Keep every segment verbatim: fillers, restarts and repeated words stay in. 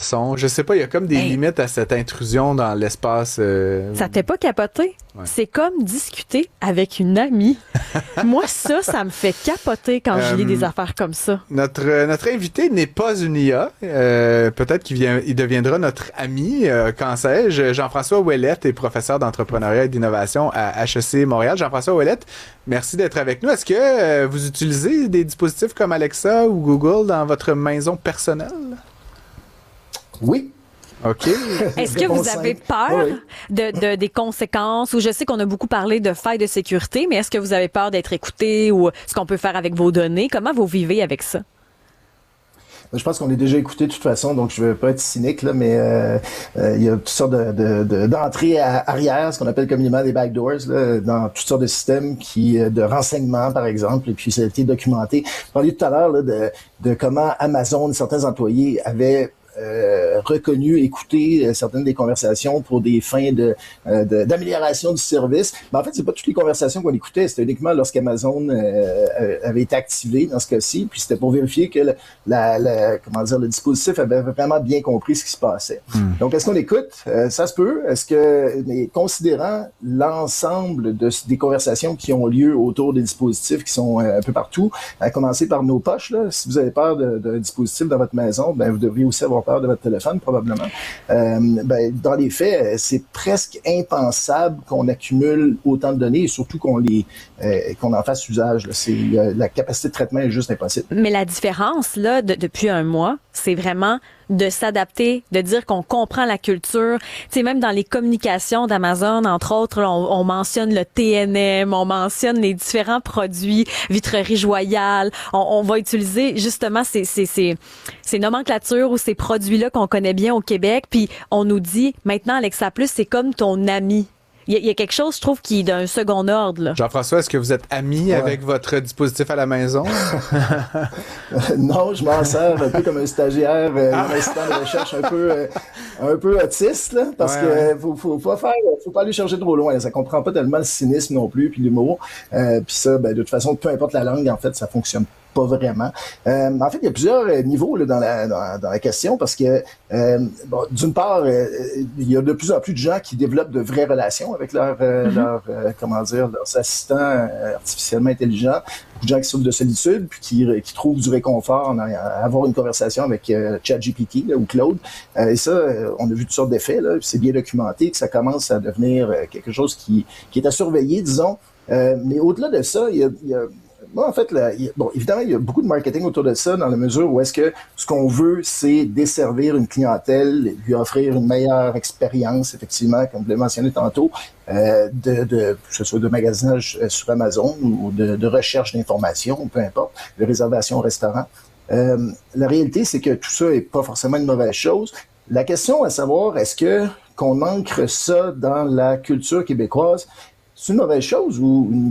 son. Je sais pas, il y a comme des hey. limites à cette intrusion dans l'espace. Euh... Ça t'est pas capoté? Ouais. C'est comme discuter avec une amie. Moi, ça, ça me fait capoter quand euh, je lis des affaires comme ça. Notre, notre invité n'est pas une I A. Euh, peut-être qu'il vient, il deviendra notre ami, euh, quand sais-je. Jean-François Ouellette est professeur d'entrepreneuriat et d'innovation à H E C Montréal. Jean-François Ouellette, merci d'être avec nous. Est-ce que euh, vous utilisez des dispositifs comme Alexa ou Google dans votre maison personnelle? Oui. OK. Est-ce que vous avez peur oui. de, de, des conséquences? Ou je sais qu'on a beaucoup parlé de failles de sécurité, mais est-ce que vous avez peur d'être écouté ou ce qu'on peut faire avec vos données? Comment vous vivez avec ça? Je pense qu'on est déjà écouté de toute façon, donc je ne veux pas être cynique, là, mais euh, euh, il y a toutes sortes de, de, de, d'entrées arrière, ce qu'on appelle communément des backdoors, là, dans toutes sortes de systèmes qui, de renseignements, par exemple, et puis ça a été documenté. Je parlais tout à l'heure là, de, de comment Amazon, certains employés avaient Euh, reconnu, écouté euh, certaines des conversations pour des fins de, euh, de d'amélioration du service. Mais en fait, c'est pas toutes les conversations qu'on écoutait, c'était uniquement lorsqu'Amazon euh, avait été activé dans ce cas-ci, puis c'était pour vérifier que le, la, la, comment dire, le dispositif avait vraiment bien compris ce qui se passait. Mm. Donc, est-ce qu'on écoute? Euh, ça se peut. Est-ce que, mais considérant l'ensemble de, des conversations qui ont lieu autour des dispositifs qui sont euh, un peu partout, à commencer par nos poches, là, si vous avez peur de, d'un dispositif dans votre maison, ben vous devriez aussi avoir de votre téléphone, probablement. Euh, ben, dans les faits, c'est presque impensable qu'on accumule autant de données et surtout qu'on les euh, qu'on en fasse usage. Là. C'est, euh, la capacité de traitement est juste impossible. Mais la différence, là, de, depuis un mois, c'est vraiment de s'adapter, de dire qu'on comprend la culture. Tu sais, même dans les communications d'Amazon, entre autres, là, on, on mentionne le T N M, on mentionne les différents produits, vitrerie joyale. On, on va utiliser justement ces, ces, ces, ces nomenclatures ou ces produits-là qu'on connaît bien au Québec. Puis on nous dit, maintenant, Alexa Plus, c'est comme ton ami. Il y, y a quelque chose, je trouve, qui est d'un second ordre. Là. Jean-François, est-ce que vous êtes ami ouais. avec votre dispositif à la maison? Non, je m'en sers un peu comme un stagiaire, euh, un assistant de recherche un peu, euh, un peu autiste, là, parce ouais, que ouais. faut, faut pas faire, faut pas aller chercher trop loin. Là, ça comprend pas tellement le cynisme non plus, puis l'humour. Euh, puis ça, ben, de toute façon, peu importe la langue, en fait, ça fonctionne pas vraiment. Euh, en fait, il y a plusieurs euh, niveaux là, dans, la, dans, dans la question parce que, euh, bon, d'une part, euh, il y a de plus en plus de gens qui développent de vraies relations avec leurs, euh, mm-hmm. leur, euh, comment dire, leurs assistants euh, artificiellement intelligents. Beaucoup de gens qui souffrent de solitude puis qui, qui trouvent du réconfort en, à avoir une conversation avec euh, ChatGPT là, ou Claude. Euh, et ça, euh, on a vu toutes sortes d'effets. Là, c'est bien documenté que ça commence à devenir euh, quelque chose qui, qui est à surveiller, disons. Euh, mais au-delà de ça, il y a, il y a Moi, en fait, là, il, bon, évidemment, il y a beaucoup de marketing autour de ça dans la mesure où est-ce que ce qu'on veut, c'est desservir une clientèle, lui offrir une meilleure expérience, effectivement, comme vous l'avez mentionné tantôt, euh, de, de, que ce soit de magasinage sur Amazon ou de, de recherche d'informations, peu importe, de réservation au restaurant. Euh, la réalité, c'est que tout ça n'est pas forcément une mauvaise chose. La question à savoir, est-ce que qu'on ancre ça dans la culture québécoise, c'est une mauvaise chose ou une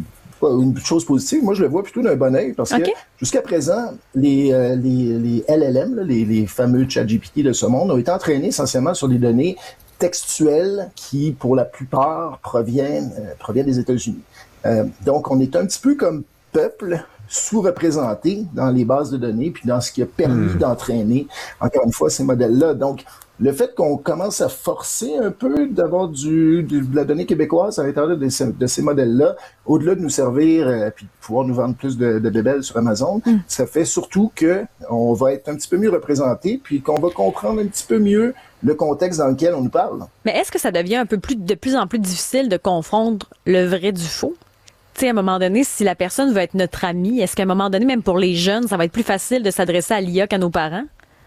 une chose positive? Moi, je le vois plutôt d'un bon œil parce okay. que jusqu'à présent, les, euh, les, les L L M, là, les, les fameux ChatGPT de ce monde, ont été entraînés essentiellement sur des données textuelles qui, pour la plupart, proviennent, euh, proviennent des États-Unis. Euh, donc, on est un petit peu comme peuple sous-représenté dans les bases de données puis dans ce qui a permis mmh. d'entraîner, encore une fois, ces modèles-là. Donc, le fait qu'on commence à forcer un peu d'avoir du, de la donnée québécoise à l'intérieur de, ces, de ces modèles-là, au-delà de nous servir euh, puis de pouvoir nous vendre plus de, de bébelles sur Amazon, mm. ça fait surtout que on va être un petit peu mieux représenté puis qu'on va comprendre un petit peu mieux le contexte dans lequel on nous parle. Mais est-ce que ça devient un peu plus de plus en plus difficile de confondre le vrai du faux? Tu sais, à un moment donné, si la personne veut être notre amie, est-ce qu'à un moment donné, même pour les jeunes, ça va être plus facile de s'adresser à l'I A qu'à nos parents?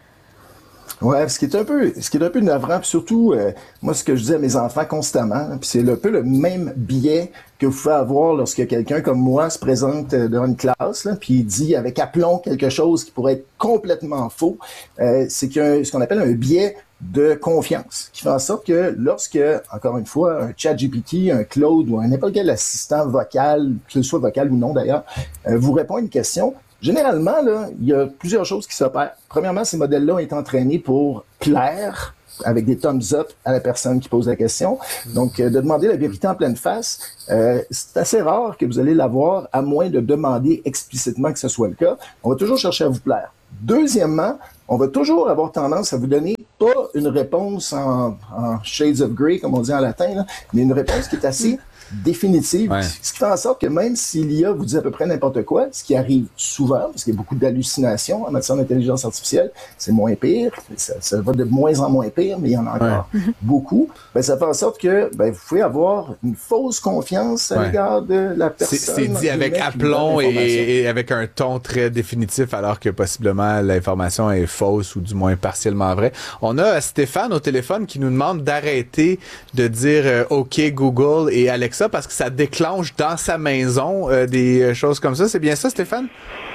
Ouais, ce qui est un peu, ce qui est un peu navrant, puis surtout, euh, moi, ce que je dis à mes enfants constamment, puis c'est un peu le même biais que vous pouvez avoir lorsque quelqu'un comme moi se présente devant une classe, là, puis il dit avec aplomb quelque chose qui pourrait être complètement faux. Euh, c'est qu'il y a un, ce qu'on appelle un biais de confiance, qui fait en sorte que lorsque, encore une fois, un ChatGPT, un Claude ou un n'importe quel assistant vocal, que ce soit vocal ou non d'ailleurs, euh, vous répond à une question. Généralement, là, il y a plusieurs choses qui s'opèrent. Premièrement, ces modèles-là ont été entraînés pour plaire avec des thumbs up à la personne qui pose la question. Donc, euh, de demander la vérité en pleine face, euh, c'est assez rare que vous allez l'avoir, à moins de demander explicitement que ce soit le cas. On va toujours chercher à vous plaire. Deuxièmement, on va toujours avoir tendance à vous donner pas une réponse en, en shades of grey, comme on dit en latin, là, mais une réponse qui est assez définitive, ouais. Ce qui fait en sorte que même si l'I A vous dit à peu près n'importe quoi, ce qui arrive souvent, parce qu'il y a beaucoup d'hallucinations en matière d'intelligence artificielle, c'est moins pire, ça, ça va de moins en moins pire, mais il y en a encore ouais. beaucoup, ben, ça fait en sorte que ben, vous pouvez avoir une fausse confiance à ouais. l'égard de la personne. C'est, c'est dit avec aplomb et, et avec un ton très définitif, alors que possiblement l'information est fausse ou du moins partiellement vraie. On a Stéphane au téléphone qui nous demande d'arrêter de dire euh, OK Google et Alexa parce que ça déclenche dans sa maison euh, des choses comme ça. C'est bien ça, Stéphane?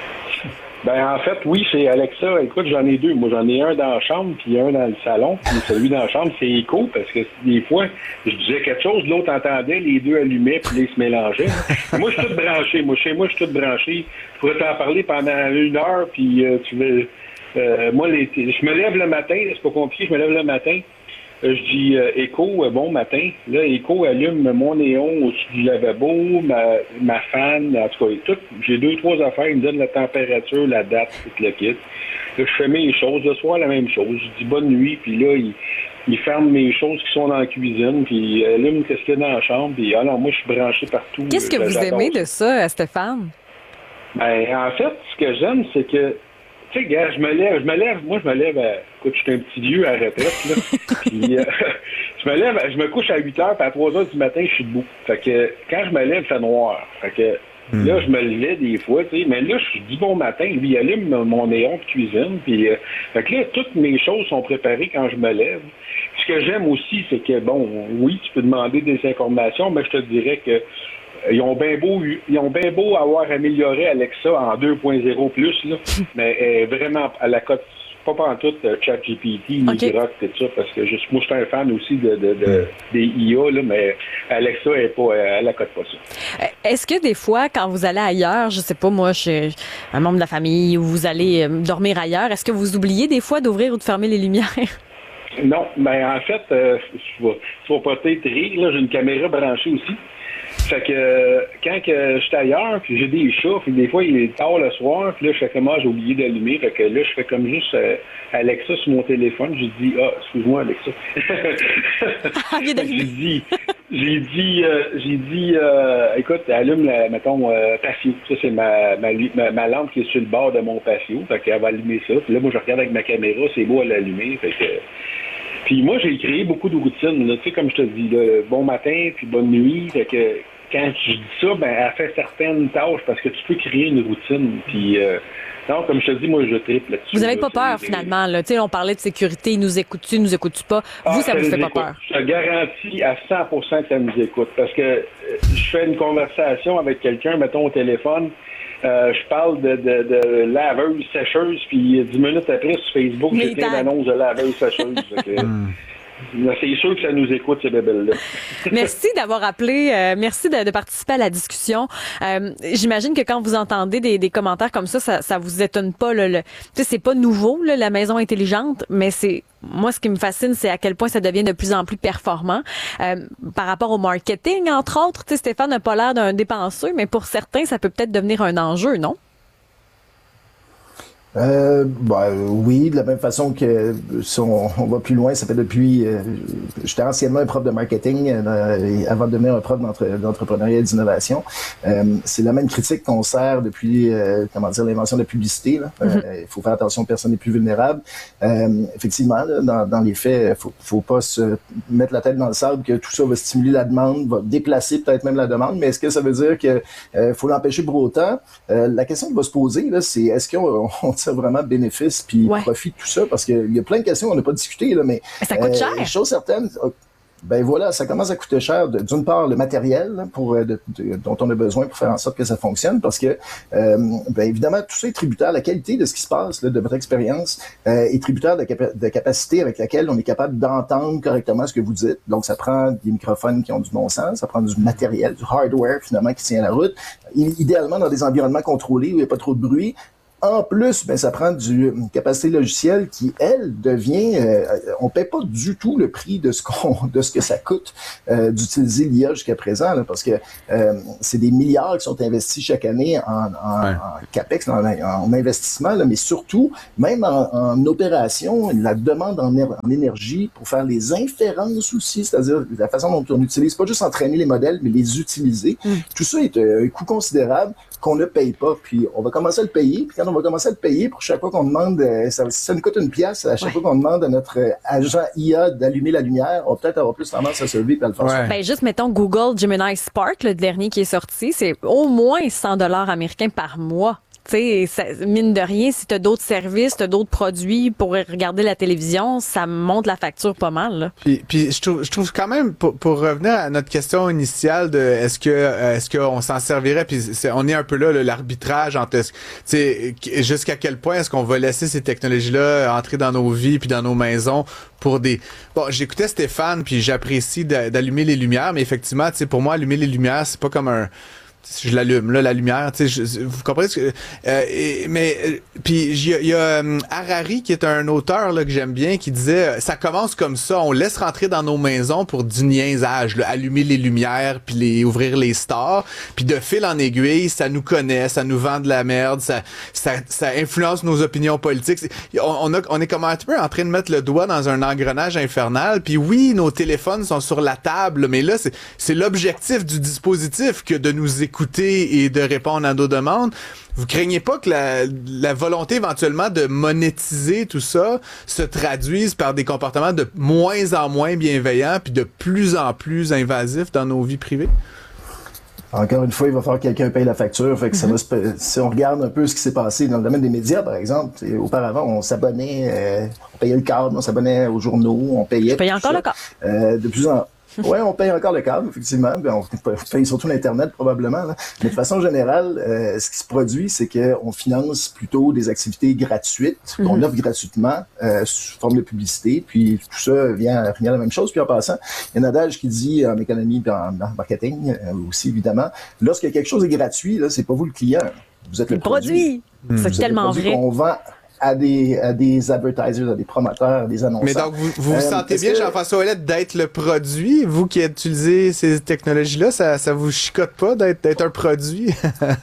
Ben en fait, oui, c'est Alexa. Écoute, j'en ai deux. Moi, j'en ai un dans la chambre, puis un dans le salon. Puis celui dans la chambre, c'est Echo, parce que des fois, je disais quelque chose, l'autre entendait, les deux allumaient, puis là, ils se mélangeaient. Moi, je suis tout branché. Moi, chez moi, je suis tout branché. Je pourrais t'en parler pendant une heure, puis euh, tu veux... Euh, moi, les, je me lève le matin, c'est pas compliqué, je me lève le matin. Je dis euh, Echo, euh, bon matin. Là, Echo allume mon néon au-dessus du lavabo, ma, ma fan, en tout cas, tout. J'ai deux, trois affaires. Il me donne la température, la date, tout le kit. Là, je fais mes choses. Le soir, la même chose. Je dis bonne nuit, puis là, il, il ferme mes choses qui sont dans la cuisine, puis il allume ce qu'il y a dans la chambre. Puis, alors, moi, je suis branché partout. Qu'est-ce que vous aimez de ça, Stéphane? Ben, en fait, ce que j'aime, c'est que tu sais, gars, je me lève, je me lève, moi, je me lève à, écoute, je suis un petit vieux à la retraite, là. Puis, euh, je me lève, je me couche à huit heures, puis à trois heures du matin, je suis debout. Fait que, quand je me lève, c'est noir. Fait que, mm. là, je me levais des fois, tu sais, mais là, je dis bon matin, lui, il allume mon néon de cuisine, puis, euh, fait que là, toutes mes choses sont préparées quand je me lève. Ce que j'aime aussi, c'est que, bon, oui, tu peux demander des informations, mais je te dirais que, Ils ont bien beau, ils ont bien beau avoir amélioré Alexa en deux point zéro plus, là, mais euh, vraiment à la cote, pas pantoute euh, ChatGPT, okay. Grok, tout ça, parce que juste, moi, je suis un fan aussi de, de, de des I A, là, mais Alexa, elle, est pas, elle la cote pas ça. Est-ce que des fois, quand vous allez ailleurs, je sais pas, moi, chez un membre de la famille, ou vous allez euh, dormir ailleurs, est-ce que vous oubliez des fois d'ouvrir ou de fermer les lumières? Non, ben en fait, euh, je vais, je vais peut-être rire, là, j'ai une caméra branchée aussi. Fait que euh, quand que je suis ailleurs, puis j'ai des chats, puis des fois il est tard le soir, puis là je fais comment j'ai oublié d'allumer, fait que là je fais comme juste euh, Alexa sur mon téléphone, j'ai dit ah excuse-moi Alexa. j'ai dit j'ai dit euh, j'ai dit euh, écoute allume la, mettons euh, patio, ça c'est ma, ma ma ma lampe qui est sur le bord de mon patio, fait qu'elle va allumer ça, puis là moi je regarde avec ma caméra, c'est beau à l'allumer, fait que puis moi, j'ai créé beaucoup de routines. Tu sais, comme je te dis, là, bon matin, puis bonne nuit. Fait que quand je dis ça, ben, elle fait certaines tâches parce que tu peux créer une routine. Puis, euh, non, comme je te dis, moi, je triple là-dessus. Vous n'avez là, pas peur, des... finalement. Là. Tu sais, on parlait de sécurité. Nous écoutes-tu, nous écoutes-tu pas? Vous, ah, ça, ça vous fait pas écoute. peur? Je te garantis à cent pour cent que ça nous écoute. Parce que euh, je fais une conversation avec quelqu'un, mettons, au téléphone. Euh, je parle de, de, de laveuse, sécheuse, puis dix minutes après, sur Facebook, j'ai plein d'annonces de laveuse, sécheuse. C'est sûr que ça nous écoute, ces bébelles-là. Merci d'avoir appelé. Euh, merci de, de participer à la discussion. Euh, j'imagine que quand vous entendez des, des commentaires comme ça, ça, ça vous étonne pas. Là, le, tu sais, c'est pas nouveau, là, la maison intelligente, mais c'est moi, ce qui me fascine, c'est à quel point ça devient de plus en plus performant. Euh, par rapport au marketing, entre autres, tu sais, Stéphane n'a pas l'air d'un dépenseux, mais pour certains, ça peut peut-être devenir un enjeu, non? Euh, ben, oui, de la même façon que si on, on va plus loin, ça fait depuis... Euh, j'étais anciennement un prof de marketing euh, avant de devenir un prof d'entre, d'entrepreneuriat et d'innovation. Euh, c'est la même critique qu'on sert depuis, euh, comment dire, l'invention de la publicité. Là. Euh, mm-hmm. Il faut faire attention aux personnes les plus vulnérables. Euh, effectivement, là, dans, dans les faits, faut, faut pas se mettre la tête dans le sable que tout ça va stimuler la demande, va déplacer peut-être même la demande, mais est-ce que ça veut dire que euh, faut l'empêcher pour autant? Euh, la question qui va se poser, là, c'est est-ce qu'on on tire vraiment bénéfice puis ouais. profit de tout ça? Parce qu'il y a plein de questions qu'on n'a pas discutées, là, mais... Ça coûte euh, cher! Chose certaine... Ben voilà, ça commence à coûter cher. De, d'une part, le matériel là, pour de, de, dont on a besoin pour faire en sorte que ça fonctionne, parce que euh, ben évidemment, tout ça est tributaire. La qualité de ce qui se passe, là, de votre expérience, euh, est tributaire de, capa- de capacité avec laquelle on est capable d'entendre correctement ce que vous dites. Donc, ça prend des microphones qui ont du bon sens, ça prend du matériel, du hardware finalement qui tient la route. I- idéalement, dans des environnements contrôlés où il n'y a pas trop de bruit. En plus, ben ça prend du une capacité logicielle qui, elle, devient, euh, on paie pas du tout le prix de ce qu'on, de ce que ça coûte euh, d'utiliser l'I A jusqu'à présent, là, parce que euh, c'est des milliards qui sont investis chaque année en, en, ouais. en capex, en, en investissement, là, mais surtout, même en, en opération, la demande en, en énergie pour faire les inférences aussi, c'est-à-dire la façon dont on utilise, pas juste entraîner les modèles, mais les utiliser. Mm. Tout ça est un coût considérable qu'on ne paye pas, puis on va commencer à le payer, puis quand on va commencer à le payer, pour chaque fois qu'on demande, ça, ça nous coûte une pièce, à chaque ouais. fois qu'on demande à notre agent I A d'allumer la lumière, on va peut-être avoir plus tendance à se lever et à le faire. Ouais. Ben, juste, mettons, Google Gemini Spark, le dernier qui est sorti, c'est au moins cent dollars américains par mois. Tu sais, mine de rien, si tu as d'autres services, tu as d'autres produits pour regarder la télévision, ça monte la facture pas mal. Là. Puis, puis je trouve, je trouve quand même, pour, pour revenir à notre question initiale de est-ce que euh, est-ce qu'on s'en servirait, puis c'est, on est un peu là, là l'arbitrage entre, tu sais, jusqu'à quel point est-ce qu'on va laisser ces technologies-là entrer dans nos vies puis dans nos maisons pour des... Bon, j'écoutais Stéphane, puis j'apprécie d'allumer les lumières, mais effectivement, tu sais, pour moi, allumer les lumières, c'est pas comme un... Je l'allume, là, la lumière, tu sais, vous comprenez ce que... Euh, et, mais, euh, puis, il y a, y a um, Harari, qui est un auteur là, que j'aime bien, qui disait, ça commence comme ça, on laisse rentrer dans nos maisons pour du niaisage, là, allumer les lumières, puis les ouvrir les stores, puis de fil en aiguille, ça nous connaît, ça nous vend de la merde, ça, ça, ça influence nos opinions politiques. On, on, a, on est comme un peu en train de mettre le doigt dans un engrenage infernal, puis oui, nos téléphones sont sur la table, mais là, c'est, c'est l'objectif du dispositif que de nous écouter et de répondre à nos demandes. Vous craignez pas que la, la volonté éventuellement de monétiser tout ça se traduise par des comportements de moins en moins bienveillants puis de plus en plus invasifs dans nos vies privées? Encore une fois, il va falloir que quelqu'un paye la facture. Fait que ça va se, si on regarde un peu ce qui s'est passé dans le domaine des médias, par exemple, auparavant, on s'abonnait, euh, on payait le câble, on s'abonnait aux journaux, on payait. Je paye encore ça. Le câble. Euh, de plus en Oui, on paye encore le câble, effectivement. On paye surtout l'Internet, probablement. Là. Mais de façon générale, euh, ce qui se produit, c'est qu'on finance plutôt des activités gratuites, mm-hmm. qu'on offre gratuitement euh, sous forme de publicité. Puis tout ça vient, vient à la même chose. Puis en passant, il y a un adage qui dit en économie et en marketing euh, aussi, évidemment, lorsque quelque chose est gratuit, là, c'est pas vous le client. Vous êtes le, le produit. produit. C'est tellement vrai. On vend à des, à des advertisers, à des promoteurs, à des annonceurs. Mais donc, vous vous, vous euh, sentez bien, que... Jean-François Ouellette, d'être le produit? Vous qui utilisez ces technologies-là, ça, ça vous chicote pas d'être, d'être un produit?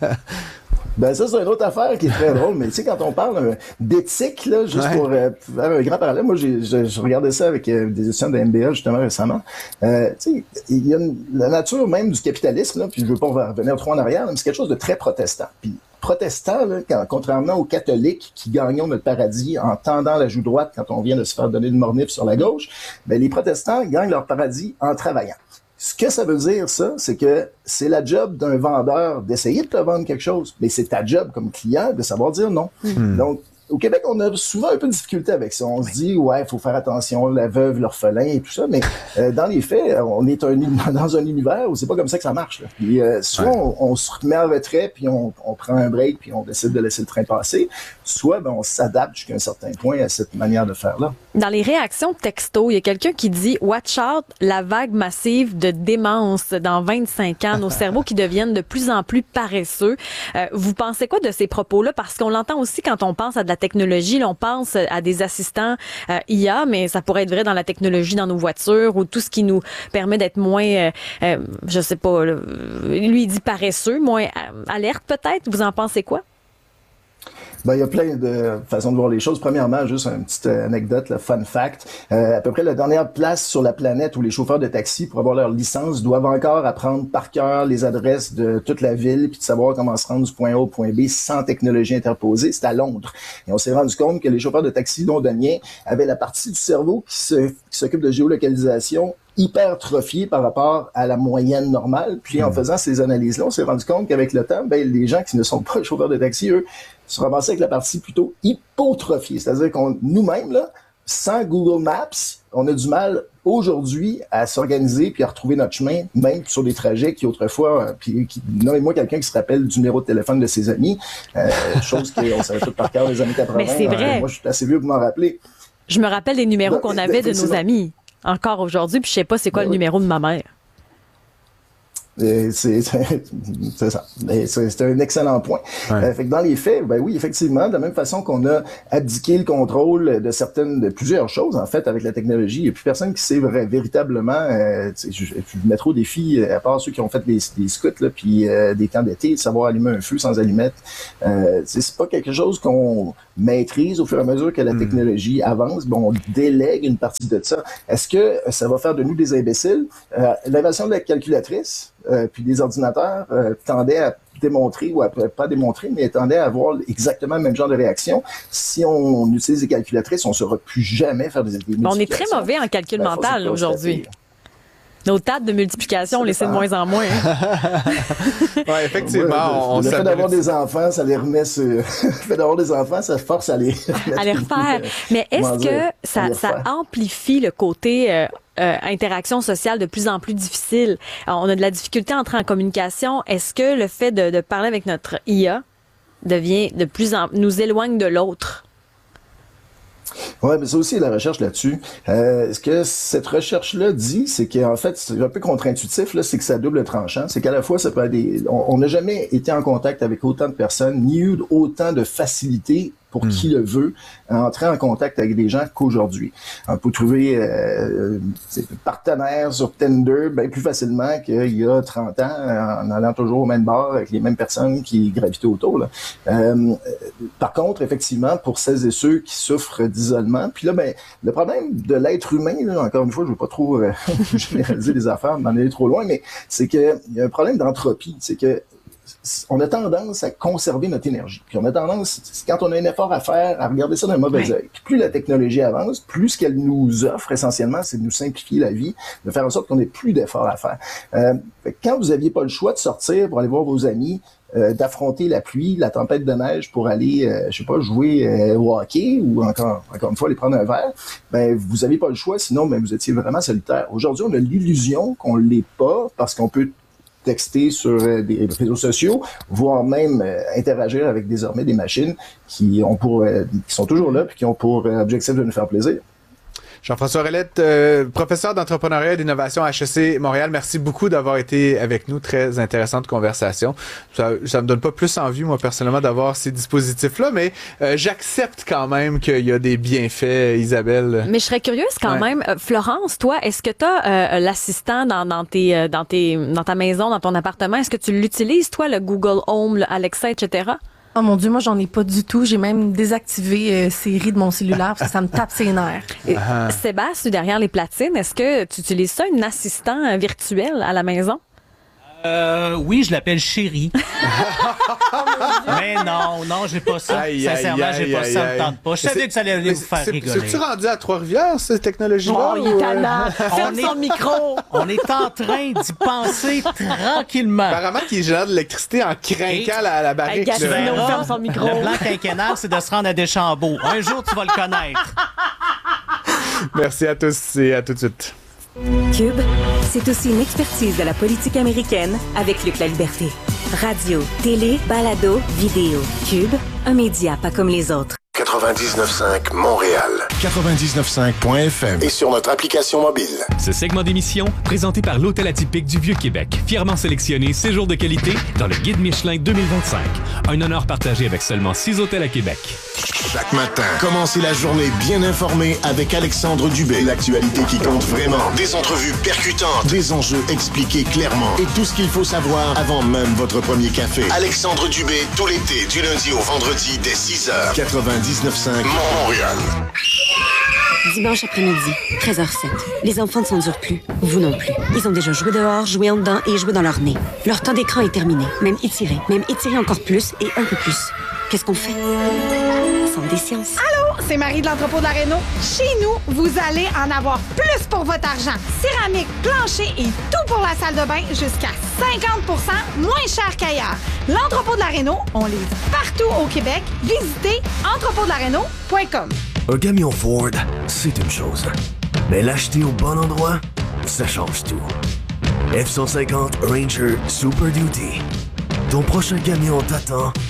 Ben ça, c'est une autre affaire qui est très drôle, mais tu sais, quand on parle euh, d'éthique, là, juste ouais. pour euh, faire un grand parallèle, moi, j'ai, je, je regardais ça avec euh, des étudiants de M B A, justement, récemment. Euh, tu sais, il y a une, la nature même du capitalisme, là, puis je veux pas revenir trop en arrière, mais c'est quelque chose de très protestant. Puis protestant, là, quand, contrairement aux catholiques qui gagnons notre paradis en tendant la joue droite quand on vient de se faire donner une mornif sur la gauche, ben les protestants gagnent leur paradis en travaillant. Ce que ça veut dire, ça, c'est que c'est la job d'un vendeur d'essayer de te vendre quelque chose, mais c'est ta job comme client de savoir dire non. Mm. Donc, au Québec, on a souvent un peu de difficulté avec ça. On se dit, ouais, il faut faire attention, la veuve, l'orphelin et tout ça, mais euh, dans les faits, on est un, dans un univers où c'est pas comme ça que ça marche. Là. Puis, euh, soit ouais. on, on se remet en retrait, puis on, on prend un break, puis on décide de laisser le train passer, soit ben, on s'adapte jusqu'à un certain point à cette manière de faire-là. Dans les réactions texto, il y a quelqu'un qui dit « Watch out, la vague massive de démence dans vingt-cinq ans, nos cerveaux qui deviennent de plus en plus paresseux. Euh, » Vous pensez quoi de ces propos-là? Parce qu'on l'entend aussi quand on pense à de la technologie, là, on pense à des assistants euh, I A, mais ça pourrait être vrai dans la technologie, dans nos voitures, ou tout ce qui nous permet d'être moins, euh, euh, je sais pas, là, lui il dit paresseux, moins euh, alerte peut-être. Vous en pensez quoi? Ben, il y a plein de façons de voir les choses. Premièrement, juste une petite anecdote, le fun fact. Euh, à peu près la dernière place sur la planète où les chauffeurs de taxi, pour avoir leur licence, doivent encore apprendre par cœur les adresses de toute la ville puis de savoir comment se rendre du point A au point B sans technologie interposée. C'est à Londres. Et on s'est rendu compte que les chauffeurs de taxi londoniens avaient la partie du cerveau qui, se, qui s'occupe de géolocalisation hypertrophié par rapport à la moyenne normale. Puis, en faisant ces analyses-là, on s'est rendu compte qu'avec le temps, ben, les gens qui ne sont pas chauffeurs de taxi, eux, se ramassaient avec la partie plutôt hypotrophiée. C'est-à-dire qu'on, nous-mêmes, là, sans Google Maps, on a du mal aujourd'hui à s'organiser puis à retrouver notre chemin, même sur des trajets qui autrefois, puis qui, nommez-moi quelqu'un qui se rappelle du numéro de téléphone de ses amis, euh, chose qu'on savait tout par cœur des années quatre-vingts. Mais c'est vrai. Euh, moi, je suis assez vieux pour m'en rappeler. Je me rappelle des numéros Donc, qu'on avait de nos amis. Encore aujourd'hui, puis je sais pas c'est quoi ben le oui. numéro de ma mère. Et c'est, c'est, c'est ça. Et c'est, c'est un excellent point. Ouais. Euh, fait que dans les faits, ben oui, effectivement, de la même façon qu'on a abdiqué le contrôle de certaines, de plusieurs choses, en fait, avec la technologie, il n'y a plus personne qui sait vrai, véritablement, euh, je, je me mettrai au défi, à part ceux qui ont fait des, des scouts, là, puis euh, des camps d'été, de savoir allumer un feu sans allumette. Euh, c'est pas quelque chose qu'on maîtrise au fur et à mesure que la mmh. technologie avance. Bon, on délègue une partie de ça. Est-ce que ça va faire de nous des imbéciles? Euh, l'invention de la calculatrice, Euh, puis les ordinateurs euh, tendaient à démontrer, ou à pas démontrer, mais tendaient à avoir exactement le même genre de réaction. Si on utilise des calculatrices, on ne saura plus jamais faire des, des multiplications. On est très mauvais en calcul ben, mental là, aujourd'hui. Nos tables de multiplication, on les sait de moins en moins. Oui, effectivement. Ouais, on, on le fait d'avoir des enfants, ça les remet sur... le fait d'avoir des enfants, ça force à les à les refaire. Mais est-ce que dire, ça, ça amplifie le côté euh, euh, interaction sociale de plus en plus difficile? Alors, on a de la difficulté à entrer en communication. Est-ce que le fait de, de parler avec notre I A devient de plus en nous éloigne de l'autre? Oui, mais ça aussi, la recherche là-dessus. Euh, ce que cette recherche-là dit, c'est qu'en fait, c'est un peu contre-intuitif, là, c'est que c'est à double tranchant. C'est qu'à la fois, ça peut être des... On n'a jamais été en contact avec autant de personnes, ni eu autant de facilité pour mmh. qui le veut, entrer en contact avec des gens qu'aujourd'hui. On peut trouver euh, des partenaires sur Tinder bien plus facilement qu'il y a trente ans, en allant toujours au même bar avec les mêmes personnes qui gravitaient autour. Là. Euh, par contre, effectivement, pour celles et ceux qui souffrent d'isolement, puis là, ben, le problème de l'être humain, là, encore une fois, je ne veux pas trop euh, généraliser les affaires, m'en aller trop loin, mais c'est qu'il y a un problème d'entropie, c'est que on a tendance à conserver notre énergie. Puis on a tendance, quand on a un effort à faire, à regarder ça d'un mauvais oui. œil. Puis plus la technologie avance, plus ce qu'elle nous offre essentiellement, c'est de nous simplifier la vie, de faire en sorte qu'on n'ait plus d'efforts à faire. Euh, quand vous n'aviez pas le choix de sortir pour aller voir vos amis, euh, d'affronter la pluie, la tempête de neige pour aller, euh, je sais pas, jouer euh, au hockey ou encore, encore une fois aller prendre un verre, ben vous n'aviez pas le choix, sinon ben vous étiez vraiment solitaire. Aujourd'hui, on a l'illusion qu'on l'est pas parce qu'on peut texter sur euh, des réseaux sociaux, voire même euh, interagir avec désormais des machines qui ont pour euh, qui sont toujours là puis qui ont pour euh, objectif de nous faire plaisir. Jean-François Ouellette, euh, professeur d'entrepreneuriat et d'innovation à H E C Montréal, merci beaucoup d'avoir été avec nous. Très intéressante conversation. Ça, ça me donne pas plus envie, moi, personnellement, d'avoir ces dispositifs-là, mais euh, j'accepte quand même qu'il y a des bienfaits, Isabelle. Mais je serais curieuse quand ouais. même. Euh, Florence, toi, est-ce que tu as euh, l'assistant dans, dans, tes, dans, tes, dans ta maison, dans ton appartement? Est-ce que tu l'utilises, toi, le Google Home, le Alexa, et cetera? Oh mon Dieu, moi, j'en ai pas du tout. J'ai même désactivé euh, Siri de mon cellulaire parce que ça me tape ses nerfs. Uh-huh. Sébastien, derrière les platines, est-ce que tu utilises ça, un assistant virtuel à la maison? Euh, oui, je l'appelle Chérie. Mais non, non, j'ai pas ça. Aïe, Sincèrement, aïe, j'ai pas aïe, ça, aïe. me tente pas. Je savais que ça allait vous faire c'est, rigoler. C'est-tu rendu à Trois-Rivières, cette technologie-là? Oh, il est tannant. Ferme son micro. On est en train d'y penser tranquillement. Apparemment qu'il génère de l'électricité en crinquant la, la barrique. Gatineau, ferme son micro. Le plan quinquennal, c'est de se rendre à Deschambault. Un jour, tu vas le connaître. Merci à tous et à tout de suite. Cube, c'est aussi une expertise de la politique américaine avec Luc La Liberté. Radio, télé, balado, vidéo. Cube, un média pas comme les autres. quatre-vingt-dix-neuf cinq Montréal. quatre-vingt-dix-neuf cinq point F M. Et sur notre application mobile. Ce segment d'émission, présenté par l'Hôtel Atypique du Vieux-Québec, fièrement sélectionné séjour de qualité dans le Guide Michelin deux mille vingt-cinq. Un honneur partagé avec seulement six hôtels à Québec. Chaque matin, commencez la journée bien informé avec Alexandre Dubé. L'actualité qui compte vraiment. Des entrevues percutantes, des enjeux expliqués clairement et tout ce qu'il faut savoir avant même votre premier café. Alexandre Dubé, tout l'été, du lundi au vendredi dès six heures. quatre-vingt-dix-neuf cinq Montréal. Dimanche après-midi, treize heures zéro sept. Les enfants ne s'endurent plus. Vous non plus. Ils ont déjà joué dehors, joué en dedans et joué dans leur nez. Leur temps d'écran est terminé. Même étiré. Même étiré encore plus et un peu plus. Qu'est-ce qu'on fait? Centre des sciences. Allô, c'est Marie de l'entrepôt de la Réno. Chez nous, vous allez en avoir plus pour votre argent. Céramique, plancher et tout pour la salle de bain jusqu'à cinquante pour cent moins cher qu'ailleurs. L'entrepôt de la Réno, on livre partout au Québec. Visitez entrepôt de la réno point com. Un camion Ford, c'est une chose. Mais l'acheter au bon endroit, ça change tout. F cent cinquante Ranger Super Duty. Ton prochain camion t'attend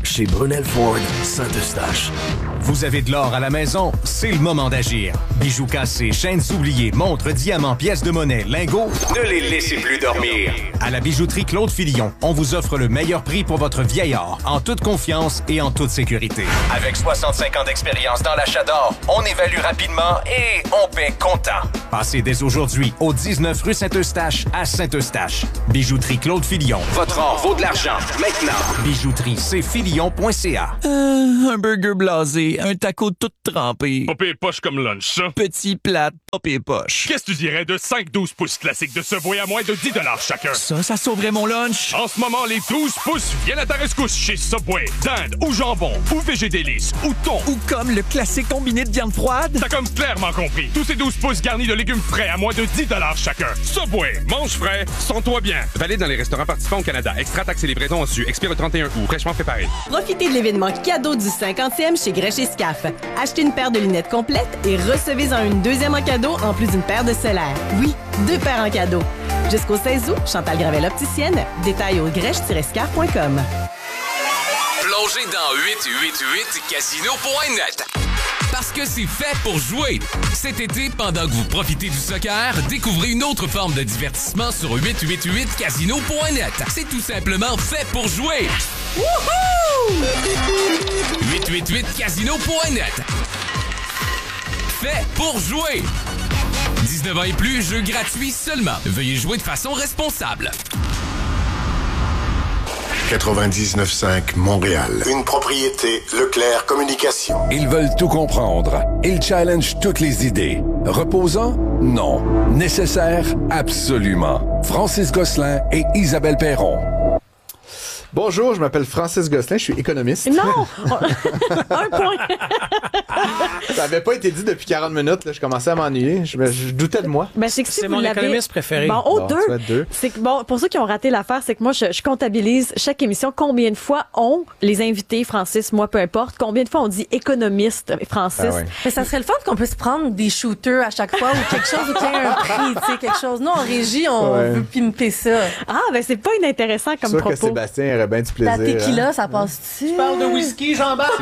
chez Brunel Ford Saint-Eustache. Vous avez de l'or à la maison? C'est le moment d'agir. Bijoux cassés, chaînes oubliées, montres, diamants, pièces de monnaie, lingots, ne les laissez plus dormir. À la bijouterie Claude Filion, on vous offre le meilleur prix pour votre vieil or, en toute confiance et en toute sécurité. Avec soixante-cinq ans d'expérience dans l'achat d'or, on évalue rapidement et on paie comptant. Passez dès aujourd'hui au dix-neuf rue Saint-Eustache à Saint-Eustache. Bijouterie Claude Filion. Votre or vaut de l'argent. Maintenant. Bijouterie c filion point c a. Euh, un burger blasé, un taco tout trempé. Pas pire poche comme lunch, ça. Petit plat, pas pire poche. Qu'est-ce que tu dirais de cinq douze pouces classiques de Subway à moins de dix dollars chacun? Ça, ça sauverait mon lunch. En ce moment, les douze pouces viennent à ta rescousse chez Subway. Dinde ou jambon, ou végé délice, ou thon. Ou comme le classique combiné de viande froide. T'as comme clairement compris. Tous ces douze pouces garnis de légumes frais à moins de dix dollars chacun. Subway, mange frais, sens-toi bien. Valide dans les restaurants participants au Canada. Extra taxes et livraison en su. Expire le trente et un août. Fraîchement préparé. Profitez de l'événement cadeau du cinquantième chez Grèche et Scaf. Achetez une paire de lunettes complètes et recevez-en une deuxième en cadeau en plus d'une paire de solaires. Oui, deux paires en cadeau. Jusqu'au seize août, Chantal Gravel opticienne. Détails au grèche tiret scaf point com. Plongez dans huit huit huit casino point net. Parce que c'est fait pour jouer. Cet été, pendant que vous profitez du soccer, découvrez une autre forme de divertissement sur huit huit huit casino point net. C'est tout simplement fait pour jouer. Wouhou! huit huit huit casino point net. Fait pour jouer. dix-neuf ans et plus, jeu gratuit seulement. Veuillez jouer de façon responsable. quatre-vingt-dix-neuf cinq Montréal. Une propriété Leclerc Communication. Ils veulent tout comprendre. Ils challengent toutes les idées. Reposant? Non. Nécessaire? Absolument. Francis Gosselin et Isabelle Perron. Bonjour, je m'appelle Francis Gosselin, je suis économiste. Non! Un point! Ça n'avait pas été dit depuis quarante minutes, là, je commençais à m'ennuyer. Je, je doutais de moi. Ben, c'est que si c'est vous mon l'avez... économiste préféré. Bon, oh, Bon, deux. tu vas être deux. C'est que, bon, pour ceux qui ont raté l'affaire, c'est que moi, je, je comptabilise chaque émission combien de fois on, les invités, Francis, moi, peu importe, combien de fois on dit économiste, Francis. Ah ouais. Mais ça serait le fun qu'on puisse prendre des shooters à chaque fois ou quelque chose ou qu'il y ait un prix, tu sais, quelque chose. Nous, en régie, on Ouais. veut pimper ça. Ah, ben, c'est pas inintéressant comme sûr propos. que Sébastien aurait bien du plaisir. La tequila, hein? ça passe-tu? Tu parles de whisky, Jean-Baptiste?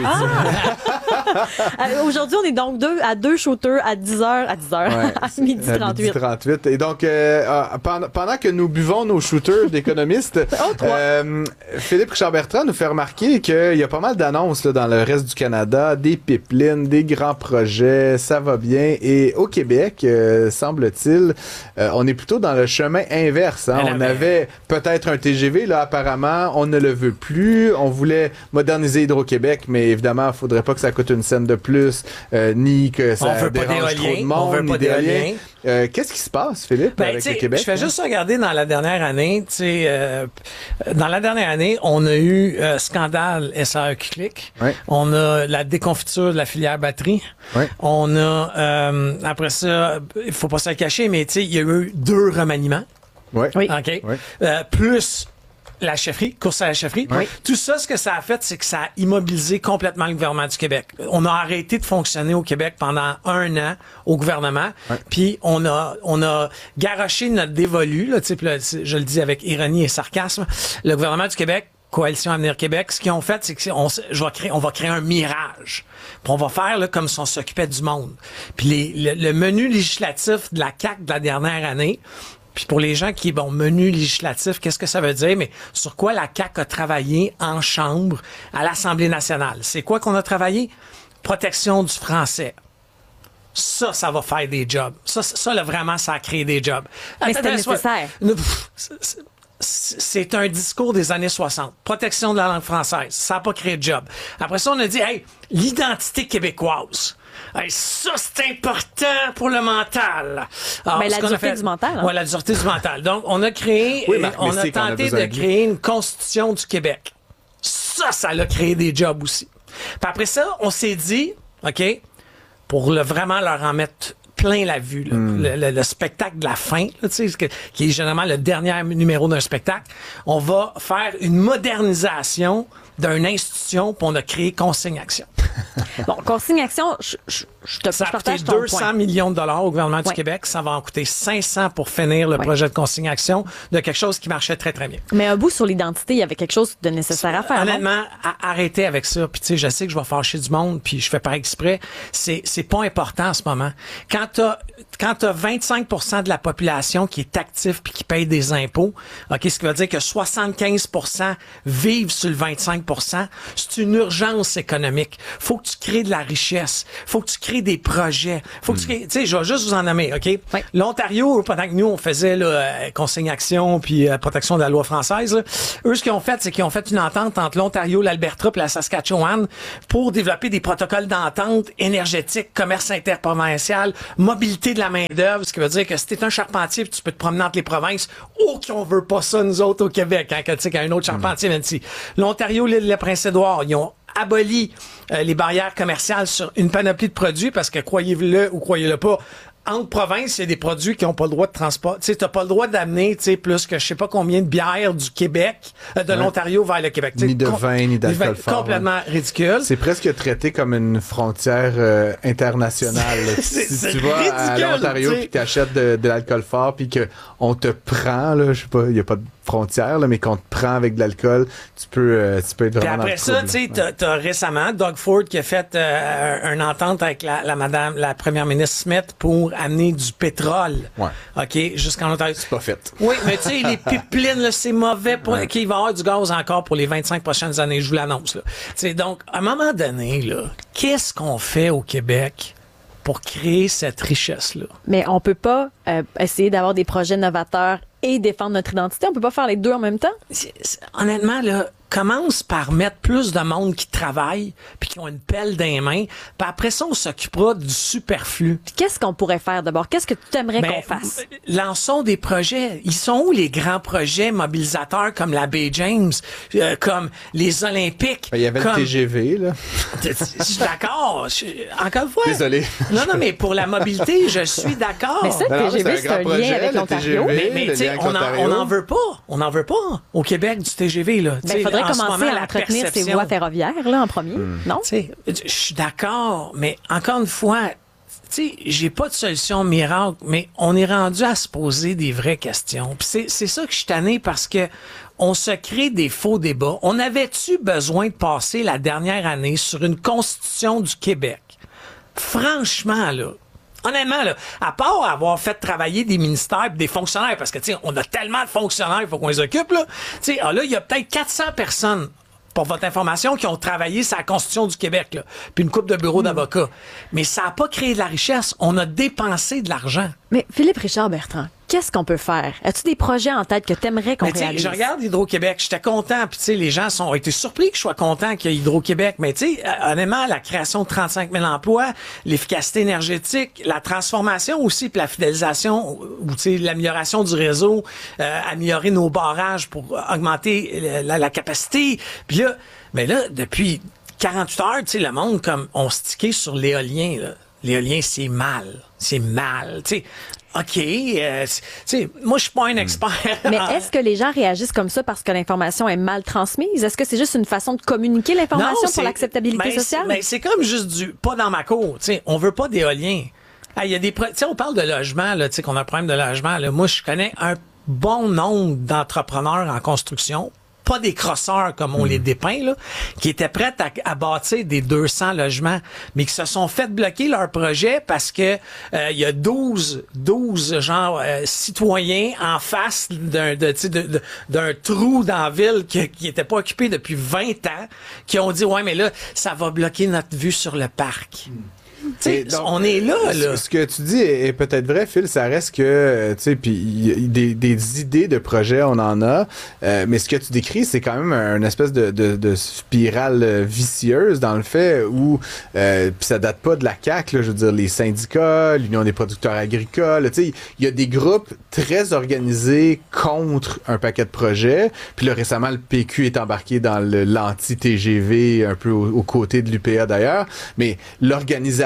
Euh, Aujourd'hui, on est donc deux, à deux shooters à dix heures, à dix heures, Ouais. à midi À trente-huit. midi trente-huit. Et donc, euh, euh, pendant, pendant que nous buvons nos shooters d'économistes, Oh, trois. euh, Philippe Richard-Bertrand nous fait remarquer qu'il y a pas mal d'annonces là, dans le reste du Canada, des pipelines, des grands projets, ça va bien. Et au Québec, euh, semble-t-il, euh, on est plutôt dans le chemin inverse. Hein? On avait peut-être un T G V, là, apparemment, on ne le veut plus. On voulait moderniser Hydro-Québec, mais évidemment, il faudrait pas que ça coûte une scène de plus, euh, ni que ça On veut pas dérange trop d'éolien, de monde, on veut ni pas d'éolien. d'éolien. Euh, Qu'est-ce qui se passe, Philippe, Ben, avec t'sais, le Québec? je fais hein? juste regarder dans la dernière année. tu sais, Euh, dans la dernière année, on a eu euh, scandale S A E Click. Ouais. On a la déconfiture de la filière batterie. Ouais. On a, euh, après ça, il faut pas se le cacher, mais tu sais, il y a eu deux remaniements. Ouais. Oui. OK? Ouais. Euh, plus la chefferie, course à la chefferie. Oui. Tout ça, ce que ça a fait, c'est que ça a immobilisé complètement le gouvernement du Québec. On a arrêté de fonctionner au Québec pendant un an au gouvernement, Oui. puis on a on a garoché notre dévolu, là, tu sais, puis là, c'est- je le dis avec ironie et sarcasme, le gouvernement du Québec, Coalition Avenir Québec, ce qu'ils ont fait, c'est que c'est- on, s- je vais créer, on va créer un mirage. Puis on va faire là, comme si on s'occupait du monde. Puis les- le, le menu législatif de la C A Q de la dernière année, puis pour les gens qui, bon, menu législatif, qu'est-ce que ça veut dire? Mais sur quoi la C A Q a travaillé en chambre à l'Assemblée nationale? C'est quoi qu'on a travaillé? Protection du français. Ça, ça va faire des jobs. Ça, ça là, vraiment, ça a créé des jobs. Mais Attends, c'était attends, nécessaire. Ne- pff, c'est- c'est- C'est un discours des années soixante. Protection de la langue française. Ça n'a pas créé de job. Après ça, on a dit, hey, l'identité québécoise. Hey, ça, c'est important pour le mental. Alors, Ben, la ce qu'on a dureté fait- du mental, hein. Ouais, la dureté du mental. Donc, on a créé, Oui, euh, Marc on a Messier, qu'on a tenté besoin de de lui. créer une constitution du Québec. Ça, ça a créé des jobs aussi. Puis après ça, on s'est dit, OK, pour le, vraiment leur en mettre plein la vue, là. Hmm. le, le- le spectacle de la fin, là, tu sais, ce que- qui est généralement le dernier numéro d'un spectacle, on va faire une modernisation d'une institution, puis on a créé Consigne Action. Bon, consigne-action, je, je, je te Ça je a coûté partage ton deux cents point. millions de dollars au gouvernement du Ouais. Québec. Ça va en coûter cinq cents pour finir le Ouais. projet de consignation de quelque chose qui marchait très, très bien. Mais un bout sur l'identité, il y avait quelque chose de nécessaire à faire. non? Honnêtement, à- arrêtez avec ça. Puis tu sais, je sais que je vais fâcher du monde, puis je fais pas exprès. C'est c'est pas important en ce moment. Quand t'as quand t'as vingt-cinq pour cent de la population qui est active puis qui paye des impôts, ok, ce qui veut dire que soixante-quinze pour cent vivent sur le vingt-cinq pour cent, c'est une urgence économique. Faut que tu crées de la richesse. Faut que tu crées des projets. Faut que tu crées, tu sais, je vais juste vous en nommer, ok. L'Ontario, pendant que nous on faisait là, euh, consignation puis euh, protection de la loi française, là, eux ce qu'ils ont fait, c'est qu'ils ont fait une entente entre l'Ontario, l'Alberta et la Saskatchewan pour développer des protocoles d'entente énergétique, commerce interprovincial, mobilité de la main-d'œuvre, ce qui veut dire que si t'es un charpentier puis tu peux te promener entre les provinces, oh qu'on veut pas ça nous autres au Québec, hein, que tu sais qu'un autre charpentier vient ici. L'Ontario, l'île le Prince-Édouard, ils ont aboli euh, les barrières commerciales sur une panoplie de produits parce que croyez-le ou croyez-le pas, entre provinces, il y a des produits qui n'ont pas le droit de transport. Tu sais, t'as pas le droit d'amener, tu sais, plus que je sais pas combien de bières du Québec, euh, de Ouais. l'Ontario vers le Québec. Tu sais, Ni de com- vin, ni des vins d'alcool fort. Complètement ouais. ridicule. C'est presque traité comme une frontière euh, internationale. là. C'est- si c'est tu vas ridicule, à l'Ontario tu sais. puis t'achètes de, de l'alcool fort puis qu'on te prend, là, je sais pas, il y a pas de frontière, là, mais qu'on te prend avec de l'alcool, tu peux, euh, tu peux être Puis vraiment après dans le ça, trouble, tu sais, là. t'as, t'as récemment Doug Ford qui a fait euh, une entente avec la, la madame, la première ministre Smith pour amener du pétrole. Ouais. OK, jusqu'en Ontario. C'est pas fait. Oui, mais tu sais, les pipelines, là, c'est mauvais pour, Ouais. OK, il va y avoir du gaz encore pour les vingt-cinq prochaines années, je vous l'annonce, là. Tu sais, donc, à un moment donné, là, qu'est-ce qu'on fait au Québec pour créer cette richesse-là? Mais on peut pas euh, essayer d'avoir des projets novateurs et défendre notre identité. On peut pas faire les deux en même temps. C'est- c'est- honnêtement, là, commence par mettre plus de monde qui travaille puis qui ont une pelle dans les mains. Puis après ça, on s'occupera du superflu. Puis qu'est-ce qu'on pourrait faire d'abord? Qu'est-ce que tu aimerais Ben, qu'on fasse? Lançons des projets. Ils sont où les grands projets mobilisateurs comme la Baie James, euh, comme les Olympiques? Ben, il y avait comme... le T G V, là. Je suis d'accord. Je- Encore une fois. Désolé. Non, non, mais pour la mobilité, je suis d'accord. Mais ça, le Ben non, T G V, c'est un c'est grand un projet, lien avec le l'Ontario. T G V. Mais, mais le tu sais, lien avec on en, l'Ontario. on en veut pas. On n'en veut pas au Québec du T G V, là. Tu Ben, sais, il faudrait en ce commencer moment, à la entretenir ces perception- voies ferroviaires, là, en premier. Non? Tu sais, je suis d'accord, mais encore une fois, tu sais, j'ai pas de solution miracle, mais on est rendu à se poser des vraies questions. Puis c'est, c'est ça que je suis tanné parce que on se crée des faux débats. On avait-tu besoin de passer la dernière année sur une constitution du Québec? Franchement, là, honnêtement, là, à part avoir fait travailler des ministères et des fonctionnaires, parce que, tu sais, on a tellement de fonctionnaires, il faut qu'on les occupe, là. Tu sais, ah, là, il y a peut-être quatre cents personnes, pour votre information, qui ont travaillé sur la Constitution du Québec, là, puis une couple de bureaux d'avocats. Mais ça n'a pas créé de la richesse. On a dépensé de l'argent. Mais Philippe Richard Bertrand, qu'est-ce qu'on peut faire? As-tu des projets en tête que tu aimerais qu'on Mais tu sais, réalise? je regarde Hydro-Québec, j'étais content, puis tu sais, les gens sont, ont été surpris que je sois content qu'il y ait Hydro-Québec, mais tu sais, euh, honnêtement, la création de trente-cinq mille emplois, l'efficacité énergétique, la transformation aussi, puis la fidélisation, ou tu sais, l'amélioration du réseau, euh, améliorer nos barrages pour augmenter la, la- la capacité, puis là, mais là, depuis quarante-huit heures, tu sais, le monde, comme, on stické sur l'éolien, là. L'éolien, c'est mal. C'est mal. Tu sais, OK, euh, tu sais, moi, je suis pas un expert. Mais est-ce que les gens réagissent comme ça parce que l'information est mal transmise? Est-ce que c'est juste une façon de communiquer l'information Non, pour c'est- l'acceptabilité ben, sociale? c'est- ben, c'est comme juste du pas dans ma cour. Tu sais, on veut pas d'éolien. Ah, il y a des, pro- tu sais, on parle de logement là, tu sais, qu'on a un problème de logement. Là. Moi, je connais un bon nombre d'entrepreneurs en construction. Pas des crosseurs comme on les dépeint, là, qui étaient prêts à, à bâtir des deux cents logements, mais qui se sont fait bloquer leur projet parce que euh, il y a douze, douze genre euh, citoyens en face d'un de, tu sais, de- de- d'un trou dans la ville qui, qui était pas occupé depuis vingt ans, qui ont dit ouais mais là ça va bloquer notre vue sur le parc. Tu sais, Et donc, on est là, là. Ce que tu dis est, est peut-être vrai, Phil. Ça reste que, euh, tu sais, puis il y a des, des idées de projets, on en a. Euh, mais ce que tu décris, c'est quand même une espèce de, de, de spirale euh, vicieuse dans le fait où, euh, puis ça date pas de la C A Q, là, je veux dire, les syndicats, l'Union des producteurs agricoles, tu sais, il y a des groupes très organisés contre un paquet de projets. Puis là, récemment, le P Q est embarqué dans le, l'anti-T G V, un peu au- aux côtés de l'U P A d'ailleurs. Mais l'organisation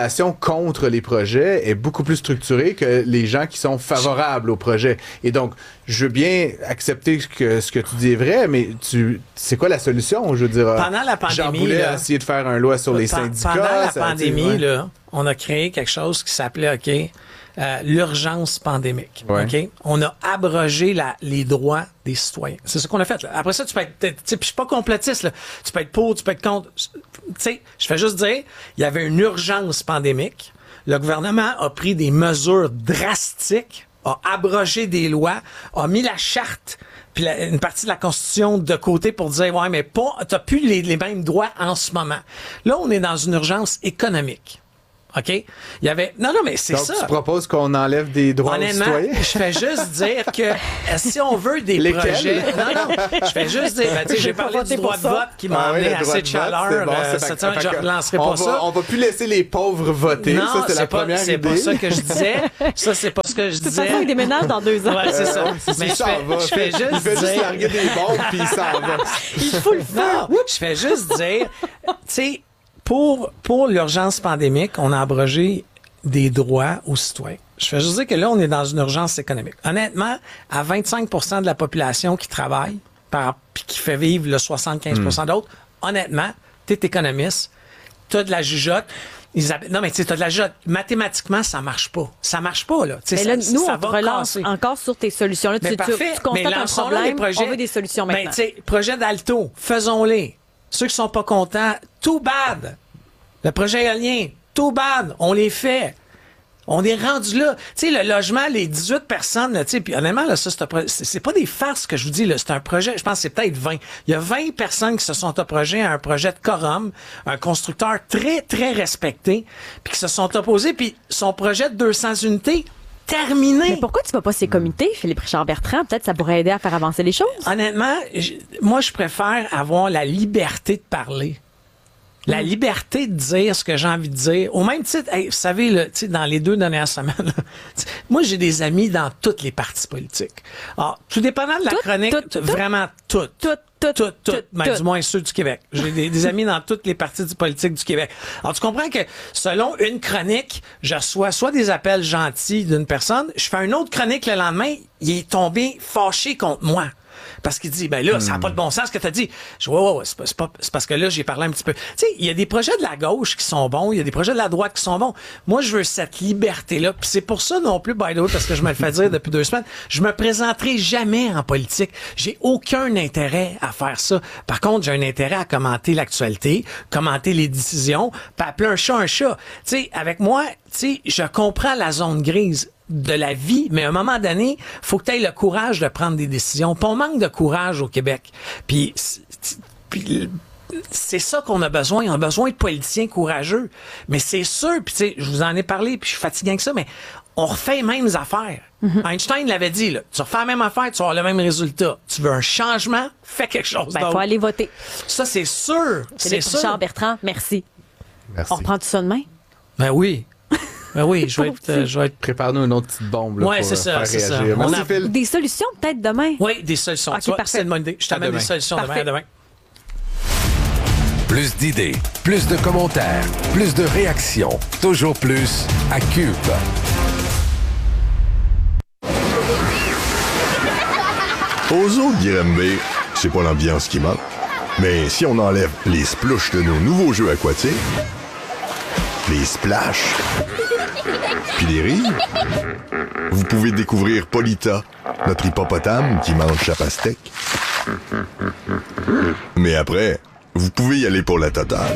mobilisation contre les projets est beaucoup plus structurée que les gens qui sont favorables au projet. Et donc, je veux bien accepter que ce que tu dis est vrai, mais tu, c'est quoi la solution? Je veux dire, pendant la pandémie, Jean Boulet a essayé de faire une loi sur les Pendant syndicats. Pendant la ça, pandémie, ouais. là, on a créé quelque chose qui s'appelait, OK, euh, l'urgence pandémique. Ouais. OK? On a abrogé la, les droits des citoyens. C'est ce qu'on a fait. Là. Après ça, tu peux être... Tu sais, puis je suis pas complotiste, là. Tu peux être pour, tu peux être contre. Tu sais, je fais juste dire, il y avait une urgence pandémique. Le gouvernement a pris des mesures drastiques, a abrogé des lois, a mis la charte puis la, une partie de la Constitution de côté pour dire, ouais, mais pas, t'as plus les, les mêmes droits en ce moment. Là, on est dans une urgence économique. OK? Il y avait... Non, non, mais c'est Donc, ça. tu proposes qu'on enlève des droits Honnêtement, aux citoyens? je fais juste dire que si on veut des Lesquels? projets... Non, non, je fais juste dire... Ben, tu sais, j'ai parlé du droit de vote qui m'a Ah oui, amené le droit assez de de vote, chaleur. c'est bon, euh, c'est cette fait- semaine, je fait que relancerai on pas va, ça. On va plus laisser les pauvres voter. Non, ça, c'est, c'est la pas, première c'est idée. pas ça que je disais. Ça, c'est pas ce que je De toute disais. façon, il déménage dans deux ans. Ouais, c'est ça. Ouais, c'est Mais ça, je il fais, s'en va. je fais juste Il fait juste dire- larguer des bombes puis il s'en va. Il faut le faire. Non, je fais juste dire, tu sais, pour, pour l'urgence pandémique, on a abrogé des droits aux citoyens. Je fais juste dire que là, on est dans une urgence économique. Honnêtement, à vingt-cinq pour cent de la population qui travaille, par, puis qui fait vivre le soixante-quinze pour cent d'autres, honnêtement, t'es économiste, t'as de la jugeote. Isabelle, non, mais tu sais, t'as de la jugeote. Mathématiquement, ça marche pas. Ça marche pas, là. T'sais, Mais ça, là, nous, ça on te va relance casser. encore sur tes solutions. Là, tu, Mais tu, parfait. tu Mais constates un lançons-le, problème, les projets. on veut des solutions Ben, maintenant. tu sais, projet d'Alto, faisons-les. Ceux qui sont pas contents, too bad. Le projet éolien, too bad. On les fait. On est rendu là. Tu sais, le logement, les dix-huit personnes, tu sais, puis honnêtement, là, ça, c'est, un pro- c'est, c'est pas des farces que je vous dis, là. C'est un projet, je pense que c'est peut-être vingt. Il y a vingt personnes qui se sont opposées à un projet de Corum, un constructeur très, très respecté, puis qui se sont opposés, puis son projet de deux cents unités, terminé. Mais pourquoi tu vas pas ces comités, Philippe Richard Bertrand? Peut-être ça pourrait aider à faire avancer les choses. Honnêtement, je- moi, je préfère avoir la liberté de parler. La liberté de dire ce que j'ai envie de dire. Au même titre, hey, vous savez, là, tu sais, dans les deux dernières semaines, là, moi, j'ai des amis dans toutes les partis politiques. Alors, tout dépendant de la Toutes, chronique, toutes, toutes? vraiment toutes. Toutes, toutes, Toutes, toutes. toutes, Ben, toutes. du moins ceux du Québec. J'ai des, des amis dans toutes les parties du politique du Québec. Alors, tu comprends que selon une chronique, je reçois soit des appels gentils d'une personne, je fais une autre chronique le lendemain, il est tombé fâché contre moi. Parce qu'il dit, ben là, ça n'a pas de bon sens ce que tu as dit. Je dis, ouais, ouais, ouais, c'est, pas, c'est, pas, c'est parce que là, j'ai parlé un petit peu. Tu sais, il y a des projets de la gauche qui sont bons, il y a des projets de la droite qui sont bons. Moi, je veux cette liberté-là. Puis c'est pour ça non plus, by the way, parce que je me le fais dire depuis deux semaines, je me présenterai jamais en politique. J'ai aucun intérêt à faire ça. Par contre, j'ai un intérêt à commenter l'actualité, commenter les décisions, puis appeler un chat un chat. Tu sais, avec moi, tu sais, je comprends la zone grise de la vie, mais à un moment donné, faut que tu aies le courage de prendre des décisions. Puis on manque de courage au Québec. Puis, puis c'est ça qu'on a besoin. On a besoin de politiciens courageux. Mais c'est sûr, puis tu sais, je vous en ai parlé, puis je suis fatigué que ça, mais on refait les mêmes affaires. Mm-hmm. Einstein l'avait dit, là, tu refais la même affaire, tu vas avoir le même résultat. Tu veux un changement, fais quelque chose Ben, d'autre. faut aller voter. Ça, c'est sûr. C'est Philippe sûr. Richard Bertrand, merci. Merci. On reprend tout ça demain? Ben oui. Ben oui, je vais être, euh, je vais être... Prépare-nous une autre petite bombe là, Ouais, pour c'est ça, faire c'est ça. réagir. On Merci, a- Phil. Des solutions peut-être demain? Oui, des solutions. Ok, Tu vois, parfait. c'est une bonne idée. Je t'amène À des demain. solutions demain. Parfait. À demain. Plus d'idées, plus de commentaires, plus de réactions. Toujours plus à Cube. Aux autres Granby, c'est pas l'ambiance qui manque. Mais si on enlève les splouches de nos nouveaux jeux aquatiques, les splash, puis les rires, vous pouvez découvrir Polita, notre hippopotame qui mange sa pastèque. Mais après, vous pouvez y aller pour la totale.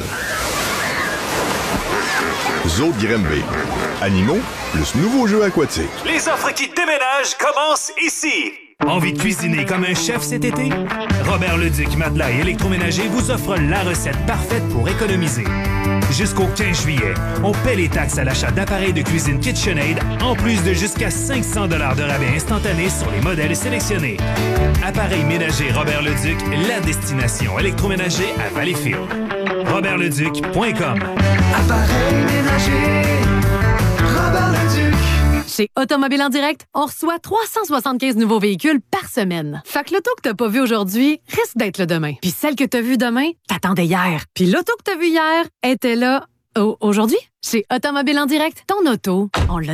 Zoo de Granby. Animaux plus nouveaux jeux aquatiques. Les offres qui déménagent commencent ici. Envie de cuisiner comme un chef cet été? Robert Leduc Matelas et Électroménager vous offre la recette parfaite pour économiser. Jusqu'au quinze juillet, on paie les taxes à l'achat d'appareils de cuisine KitchenAid en plus de jusqu'à cinq cents dollars de rabais instantané sur les modèles sélectionnés. Appareil ménager Robert Leduc, la destination électroménager à Valleyfield. robert leduc point com. Appareil ménager, Robert Leduc. Chez Automobile en direct, on reçoit trois cent soixante-quinze nouveaux véhicules par semaine. Fait que l'auto que t'as pas vu aujourd'hui risque d'être le demain. Puis celle que t'as vue demain, t'attendais hier. Puis l'auto que t'as vue hier était là Au- Aujourd'hui, chez Automobile en direct, ton auto, on l'a